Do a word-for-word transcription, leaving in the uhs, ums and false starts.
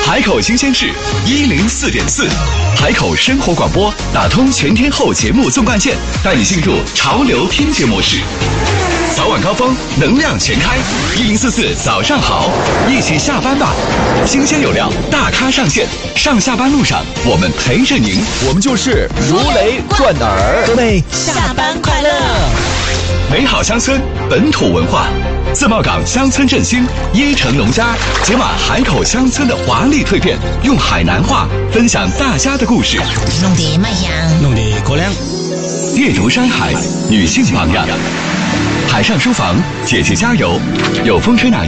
海口新鲜事一零四点四，海口生活广播打通全天候节目纵贯线，带你进入潮流听觉模式。早晚高峰，能量全开，一零四四早上好，一起下班吧。新鲜有料，大咖上线，上下班路上我们陪着您， 我们就是如雷贯耳。 各位下班快乐！ 美好乡村，本土文化。自贸港乡村振兴，椰城农家解码海口乡村的华丽蜕变，用海南话分享大家的故事。 弄得卖香， 弄得过凉。 猎竹山海，女性榜样。海上书房，姐姐加油！有风吹哪